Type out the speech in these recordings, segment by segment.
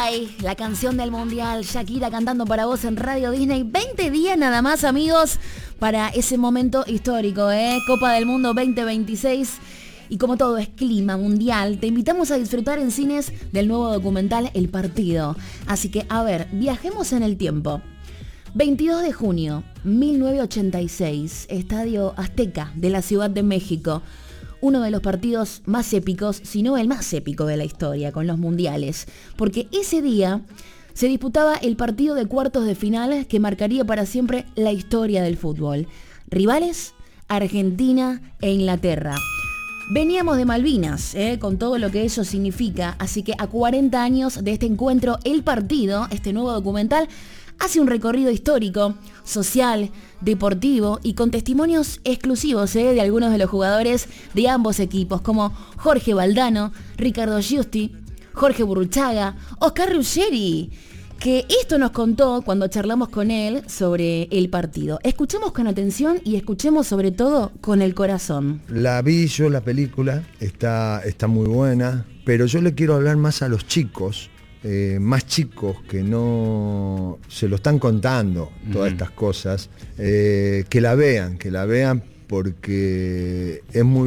Goodbye, la canción del Mundial, Shakira cantando para vos en Radio Disney. 20 días nada más, amigos, para ese momento histórico, Copa del Mundo 2026. Y como todo es clima mundial, te invitamos a disfrutar en cines del nuevo documental El Partido. Así que, a ver, viajemos en el tiempo. 22 de junio, 1986, Estadio Azteca de la Ciudad de México. Uno de los partidos más épicos, si no el más épico de la historia, con los mundiales. Porque ese día se disputaba el partido de cuartos de final que marcaría para siempre la historia del fútbol. Rivales, Argentina e Inglaterra. Veníamos de Malvinas, con todo lo que eso significa, así que a 40 años de este encuentro, El Partido, este nuevo documental, hace un recorrido histórico, social, deportivo y con testimonios exclusivos de algunos de los jugadores de ambos equipos, como Jorge Valdano, Ricardo Giusti, Jorge Burruchaga, Oscar Ruggeri, que esto nos contó cuando charlamos con él sobre El Partido. Escuchemos con atención y escuchemos sobre todo con el corazón. La vi yo, la película, está muy buena, pero yo le quiero hablar más a los chicos, más chicos que no se lo están contando todas estas cosas, que la vean porque es muy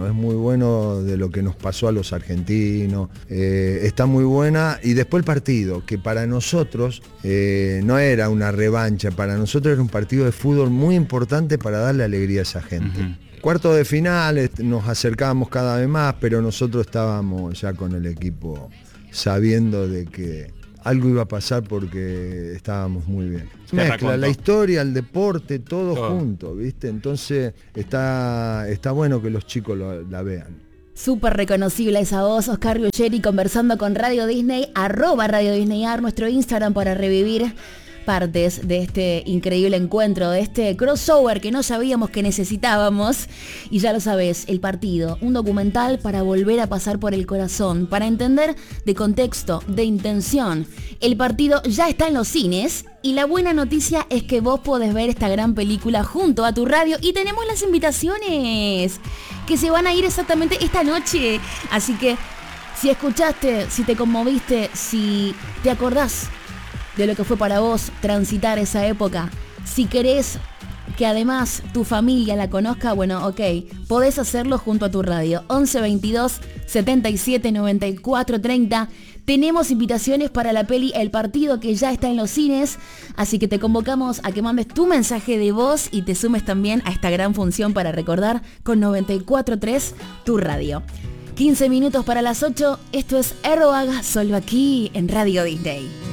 bueno de lo que nos pasó a los argentinos, está muy buena. Y después el partido, que para nosotros no era una revancha, para nosotros era un partido de fútbol muy importante para darle alegría a esa gente. Cuarto de final, nos acercábamos cada vez más, pero nosotros estábamos ya con el equipo sabiendo de que algo iba a pasar porque estábamos muy bien. Mezcla la historia, el deporte, todo junto, ¿viste? Entonces está bueno que los chicos la vean. Súper reconocible esa voz, Oscar Ruggeri conversando con Radio Disney, @Radio DisneyAR, nuestro Instagram para revivir partes de este increíble encuentro, de este crossover que no sabíamos que necesitábamos. Y ya lo sabes, El Partido, un documental para volver a pasar por el corazón, para entender de contexto, de intención. El Partido ya está en los cines y la buena noticia es que vos podés ver esta gran película junto a tu radio y tenemos las invitaciones que se van a ir exactamente esta noche. Así que si escuchaste, si te conmoviste, si te acordás de lo que fue para vos transitar esa época, si querés que además tu familia la conozca, bueno, ok, podés hacerlo junto a tu radio. 11 22 77 94 30. Tenemos invitaciones para la peli El Partido, que ya está en los cines, así que te convocamos a que mandes tu mensaje de voz y te sumes también a esta gran función para recordar con 94.3 tu radio. 15 minutos para las 8, esto es Erroaga, solo aquí en Radio Disney.